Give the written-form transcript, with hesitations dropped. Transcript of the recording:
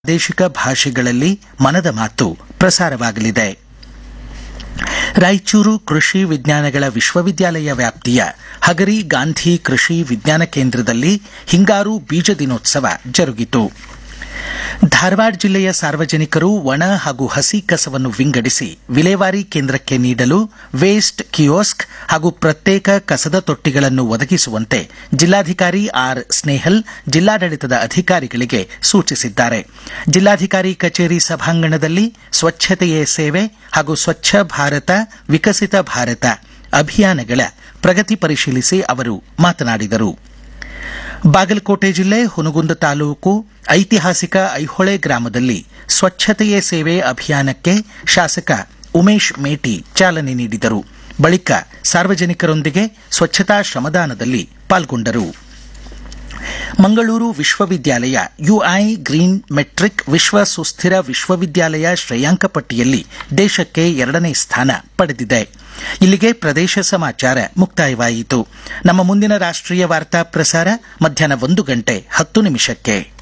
ಪ್ರಾದೇಶಿಕ ಭಾಷೆಗಳಲ್ಲಿ ಮನದ ಮಾತು ಪ್ರಸಾರವಾಗಲಿದೆ. ರಾಯಚೂರು ಕೃಷಿ ವಿಜ್ಞಾನಗಳ ವಿಶ್ವವಿದ್ಯಾಲಯ ವ್ಯಾಪ್ತಿಯ ಹಗರಿ ಗಾಂಧಿ ಕೃಷಿ ವಿಜ್ಞಾನ ಕೇಂದ್ರದಲ್ಲಿ ಹಿಂಗಾರು ಬೀಜ ದಿನೋತ್ಸವ ಜರುಗಿತು. ಧಾರವಾಡ ಜಿಲ್ಲೆಯ ಸಾರ್ವಜನಿಕರು ಒಣ ಹಾಗೂ ಹಸಿ ಕಸವನ್ನು ವಿಂಗಡಿಸಿ ವಿಲೇವಾರಿ ಕೇಂದ್ರಕ್ಕೆ ನೀಡಲು ವೇಸ್ಟ್ ಕಿಯೋಸ್ಕ್ ಹಾಗೂ ಪ್ರತ್ಯೇಕ ಕಸದ ತೊಟ್ಟಿಗಳನ್ನು ಒದಗಿಸುವಂತೆ ಜಿಲ್ಲಾಧಿಕಾರಿ ಆರ್ ಸ್ನೇಹಲ್ ಜಿಲ್ಲಾಡಳಿತದ ಅಧಿಕಾರಿಗಳಿಗೆ ಸೂಚಿಸಿದ್ದಾರೆ. ಜಿಲ್ಲಾಧಿಕಾರಿ ಕಚೇರಿ ಸಭಾಂಗಣದಲ್ಲಿ ಸ್ವಚ್ಛತೆಯೇ ಸೇವೆ ಹಾಗೂ ಸ್ವಚ್ಛ ಭಾರತ ವಿಕಸಿತ ಭಾರತ ಅಭಿಯಾನಗಳ ಪ್ರಗತಿ ಪರಿಶೀಲಿಸಿ ಅವರು ಮಾತನಾಡಿದರು. ಬಾಗಲಕೋಟೆ ಜಿಲ್ಲೆ ಹುನಗುಂದ ತಾಲೂಕು ಐತಿಹಾಸಿಕ ಐಹೊಳೆ ಗ್ರಾಮದಲ್ಲಿ ಸ್ವಚ್ಛತೆಯೇ ಸೇವೆ ಅಭಿಯಾನಕ್ಕೆ ಶಾಸಕ ಉಮೇಶ್ ಮೇಟಿ ಚಾಲನೆ ನೀಡಿದರು. ಬಳಿಕ ಸಾರ್ವಜನಿಕರೊಂದಿಗೆ ಸ್ವಚ್ಛತಾ ಶ್ರಮದಾನದಲ್ಲಿ ಪಾಲ್ಗೊಂಡರು. ಮಂಗಳೂರು ವಿಶ್ವವಿದ್ಯಾಲಯ ಯುಐ ಗ್ರೀನ್ ಮೆಟ್ರಿಕ್ ವಿಶ್ವ ಸುಸ್ಥಿರ ವಿಶ್ವವಿದ್ಯಾಲಯ ಶ್ರೇಯಾಂಕ ಪಟ್ಟಿಯಲ್ಲಿ ದೇಶಕ್ಕೆ 2ನೇ ಸ್ಥಾನ ಪಡೆದಿದೆ. ಇಲ್ಲಿಗೆ ಪ್ರದೇಶ ಸಮಾಚಾರ ಮುಕ್ತಾಯವಾಯಿತು. ನಮ್ಮ ಮುಂದಿನ ರಾಷ್ಟ್ರೀಯ ವಾರ್ತಾ ಪ್ರಸಾರ ಮಧ್ಯಾಹ್ನ 1:10 ನಿಮಿಷಕ್ಕೆ.